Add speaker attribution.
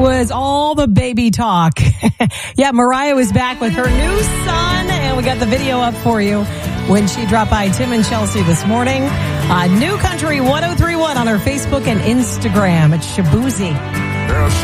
Speaker 1: was all the baby talk. Yeah, Mariah was back with her new son, and we got the video up for you when she dropped by Tim and Chelsea this morning. New Country 103.1 on her Facebook and Instagram. It's Shaboozey.
Speaker 2: Girl,